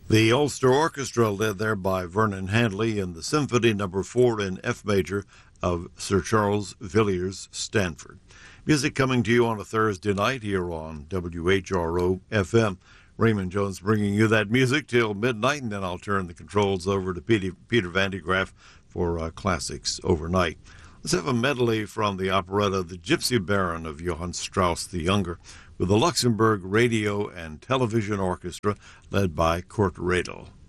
The Ulster Orchestra, led there by Vernon Handley, in the Symphony No. 4 in F major of Sir Charles Villiers Stanford. Music coming to you on a Thursday night here on WHRO FM. Raymond Jones bringing you that music till midnight, and then I'll turn the controls over to Peter Van de Graaff for Classics Overnight. Let's have a medley from the operetta The Gypsy Baron of Johann Strauss the Younger, with the Luxembourg Radio and Television Orchestra led by Kurt Radel.